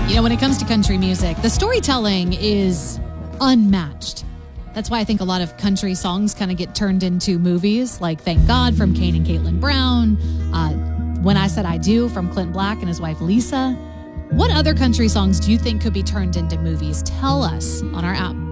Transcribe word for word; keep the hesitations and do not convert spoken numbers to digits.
You know, when it comes to country music, the storytelling is unmatched. That's why I think a lot of country songs kind of get turned into movies, like Thank God from Kane and Caitlin Brown, uh, When I Said I Do from Clint Black and his wife Lisa. What other country songs do you think could be turned into movies? Tell us on our app.